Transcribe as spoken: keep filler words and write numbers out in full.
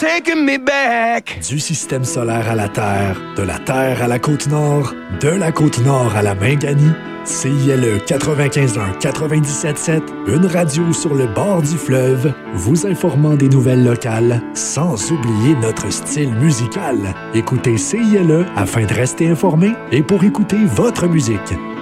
taking me back. Du système solaire à la Terre, de la Terre à la Côte-Nord, de la Côte-Nord à la Minganie, C I L E quatre-vingt-quinze un quatre-vingt-dix-sept sept, une radio sur le bord du fleuve, vous informant des nouvelles locales, sans oublier notre style musical. Écoutez C I L E afin de rester informé et pour écouter votre musique.